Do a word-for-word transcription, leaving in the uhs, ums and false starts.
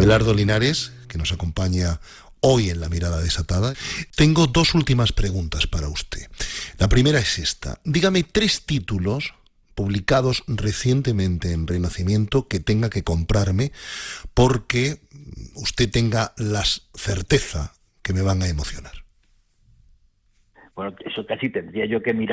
Abelardo Linares, que nos acompaña hoy en La Mirada Desatada. Tengo dos últimas preguntas para usted. La primera es esta. Dígame tres títulos publicados recientemente en Renacimiento que tenga que comprarme porque usted tenga la certeza que me van a emocionar. Bueno, eso casi tendría yo que mirar